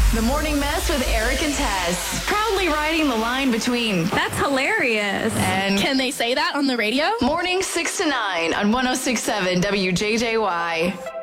The Morning Mess with Eric and Tess. Proudly riding the line between That's hilarious. and Can they say that on the radio? morning 6 to 9 on 106.7 WJJY.